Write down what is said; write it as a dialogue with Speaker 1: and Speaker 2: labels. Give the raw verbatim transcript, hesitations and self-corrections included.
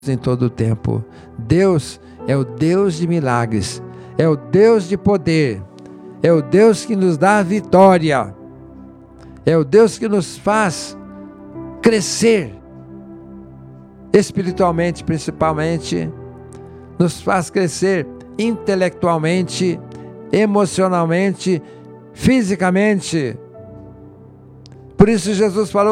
Speaker 1: em todo o tempo. Deus é o Deus de milagres, é o Deus de poder, é o Deus que nos dá a vitória, é o Deus que nos faz crescer espiritualmente, principalmente, nos faz crescer intelectualmente, emocionalmente, fisicamente. Por isso Jesus falou